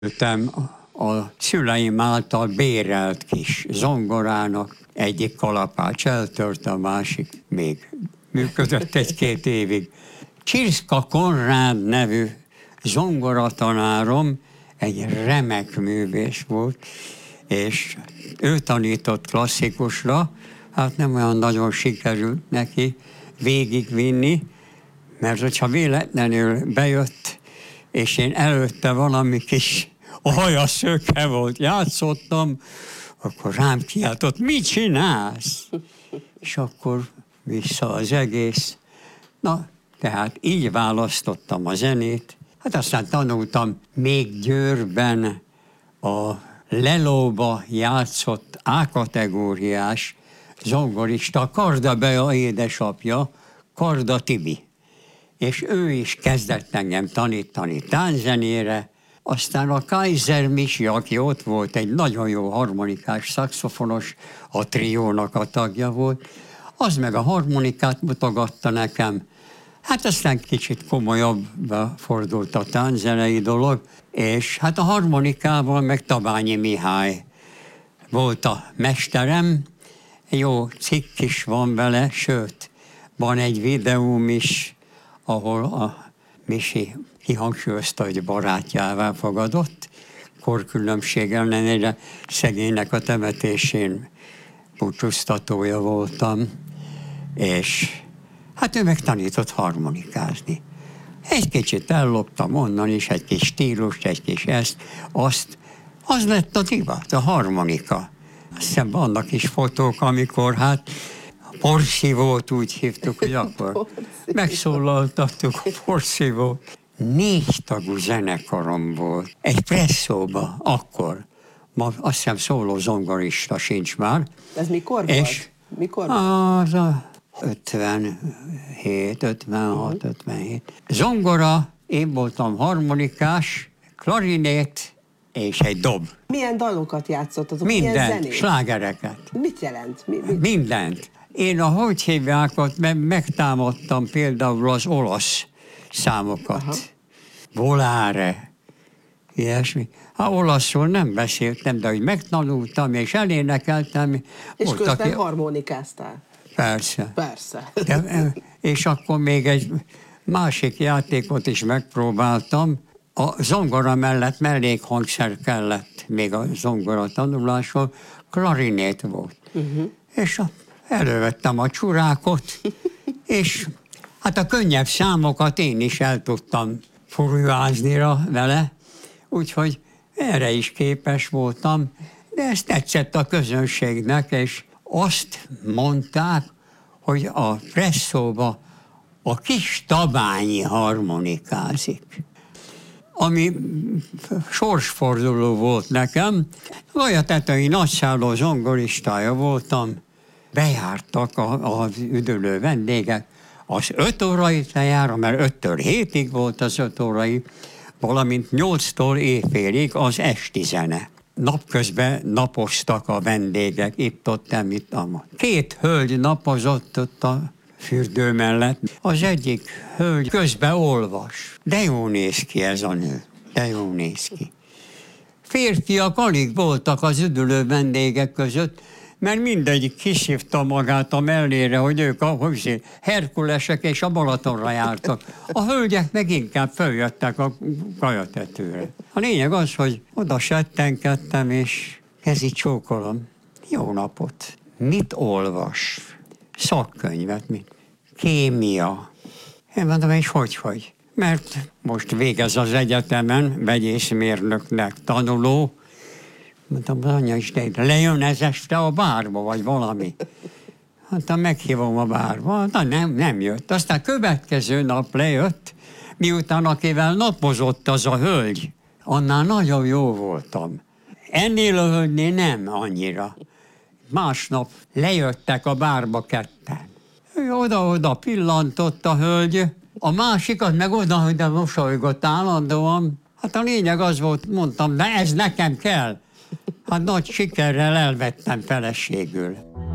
Ültem a szüleim által bérelt kis zongorának egyik kalapács eltört, a másik még működött egy-két évig. Csirszka Konrád nevű zongoratanárom egy remek művész volt, és ő tanított klasszikusra, hát nem olyan nagyon sikerült neki végigvinni, mert hogyha véletlenül bejött, és én előtte valami kis aljas-szöke volt, játszottam, akkor rám kiáltott, mit csinálsz? És akkor vissza az egész. Na, tehát így választottam a zenét. Hát aztán tanultam még Győrben a Lelóba játszott A-kategóriás zongorista, Karda Bea édesapja, Karda Tibi. És ő is kezdett engem tanítani tánzenére. Aztán a Kaiser Misi, aki ott volt, egy nagyon jó harmonikás szaxofonos, a triónak a tagja volt, az meg a harmonikát mutogatta nekem. Hát aztán kicsit komolyabbra fordult a tánzenei dolog, és hát a harmonikával meg Tabányi Mihály volt a mesterem. Jó cikk is van vele, sőt, van egy videóm is, ahol a Misi kihangsúlyozta, hogy barátjává fogadott. Korkülönbség ellenére szegénynek a temetésén búcsúztatója voltam, és hát ő meg tanított harmonikázni. Egy kicsit elloptam onnan is, egy kis stílust, egy kis azt. Az lett a divat, a harmonika. Azt hiszem vannak is fotók, amikor hát porszívót úgy hívtuk, hogy akkor megszólaltattuk a porszívót. 4 tagú zenekarom volt, egy presszóba akkor. Ma azt hiszem szóló zongorista sincs már. Ez mikor és volt? Mikor volt? Az a 57, 56, 57. Zongora, én voltam harmonikás, klarinét és egy dob. Milyen dalokat játszottatok? Milyen Mindent, zenét? slágereket. Mit jelent? Mindent. Én a hogy hívjákat megtámadtam például az olasz számokat. Aha. Volare, ilyesmi. Olaszul nem beszéltem, de hogy megtanultam és elénekeltem. És közben harmonikáztál? Persze. Persze. És akkor még egy másik játékot is megpróbáltam. A zongora mellett mellékhangszer kellett még a zongora tanulásról, klarinét volt. És elővettem a csurákot, és hát a könnyebb számokat én is el tudtam furulászni vele, úgyhogy erre is képes voltam, de ez tetszett a közönségnek, és azt mondták, hogy a presszóba a kis Tabányi harmonikázik. Ami sorsforduló volt nekem, Galyatetői nagyszálló zongoristája voltam, bejártak az üdülő vendégek, az 5 órai lejára, mert 5-től 7-ig volt az 5 órai, valamint 8-tól éjfélig az esti zene. Napközben napoztak a vendégek, itt-ott, 2 hölgy napozott ott a fürdő mellett. Az egyik hölgy közben olvas. De jó néz ki ez a nő, de jó néz ki. Férfiak alig voltak az üdülő vendégek között, mert mindegyik kiszívta magát a mellére, hogy ők Herkulesek és a Balatonra jártak. A hölgyek meg inkább följöttek a Galyatetőre. A lényeg az, hogy oda settenkedtem, és kezi csókolom. Jó napot! Mit olvas? Szakkönyvet, mit? Kémia. Én mondom, és hogy? Mert most végez az egyetemen, vegyészmérnöknek tanuló. Mondtam, anya is, de lejön ez este a bárba, vagy valami. Mondtam, meghívom a bárba. Na, nem jött. Aztán következő nap lejött, miután akivel napozott az a hölgy. Annál nagyon jó voltam. Ennél a hölgynél nem annyira. Másnap lejöttek a bárba ketten. Ő oda-oda pillantott a hölgy, a másikat meg oda-oda mosolygott állandóan. Hát a lényeg az volt, mondtam, de ez nekem kell. Hát nagy sikerrel elvettem feleségül.